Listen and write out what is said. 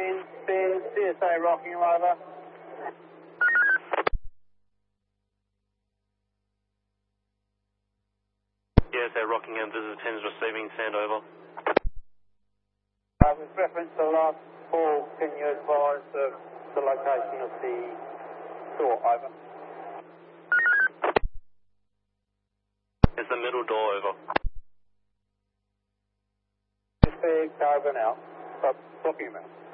Ben, CSA Rocking over. CSA Rockingham, visitor 10 is receiving, sand over. With reference to the last call, can you advise the location of the door? Over. It's the middle door, over. Big carbon out. Rockingham out.